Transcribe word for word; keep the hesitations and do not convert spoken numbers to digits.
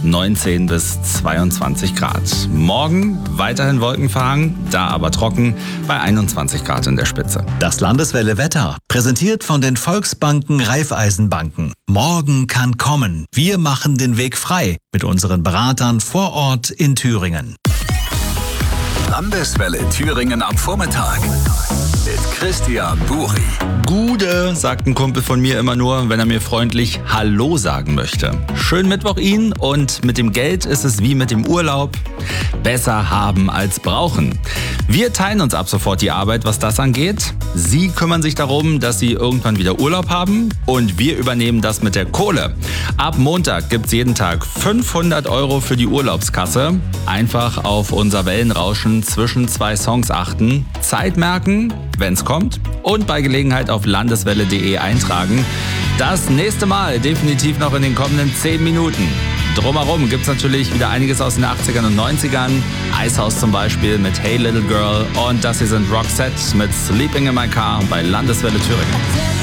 neunzehn bis zweiundzwanzig Grad. Morgen weiterhin wolkenverhangen, da aber trocken bei einundzwanzig Grad in der Spitze. Das Landeswelle-Wetter, präsentiert von den Volksbanken Raiffeisenbanken. Morgen kann kommen. Wir machen den Weg frei mit unseren Beratern vor Ort in Thüringen. Landeswelle Thüringen am Vormittag mit Christian Buri. Gude, sagt ein Kumpel von mir immer nur, wenn er mir freundlich Hallo sagen möchte. Schönen Mittwoch Ihnen, und mit dem Geld ist es wie mit dem Urlaub. Besser haben als brauchen. Wir teilen uns ab sofort die Arbeit, was das angeht. Sie kümmern sich darum, dass Sie irgendwann wieder Urlaub haben, und wir übernehmen das mit der Kohle. Ab Montag gibt's jeden Tag fünfhundert Euro für die Urlaubskasse. Einfach auf unser Wellenrauschen zwischen zwei Songs achten, Zeit merken, wenn's kommt, und bei Gelegenheit auf landeswelle punkt de eintragen. Das nächste Mal definitiv noch in den kommenden zehn Minuten. Drumherum gibt's natürlich wieder einiges aus den achtzigern und neunzigern. Icehouse zum Beispiel mit Hey Little Girl, und das hier sind Roxette mit Sleeping in My Car bei Landeswelle Thüringen.